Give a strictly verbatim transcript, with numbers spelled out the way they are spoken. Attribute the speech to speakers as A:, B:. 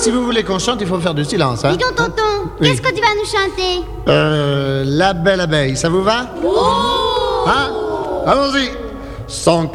A: si vous voulez qu'on chante, il faut faire du silence, hein.
B: Dis donc, tonton,
A: Oui.
B: qu'est-ce que tu vas nous chanter?
A: Euh, la belle abeille, ça vous va?
B: Oh
A: Hein? Allons-y. Sans